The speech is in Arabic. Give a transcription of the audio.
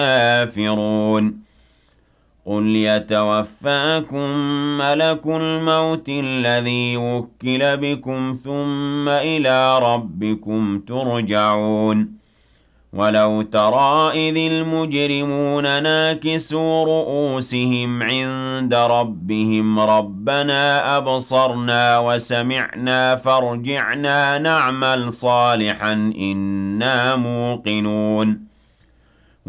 كافرون قل يتوفاكم ملك الموت الذي وكل بكم ثم إلى ربكم ترجعون ولو ترى إذ المجرمون ناكسوا رؤوسهم عند ربهم ربنا أبصرنا وسمعنا فارجعنا نعمل صالحا إنا موقنون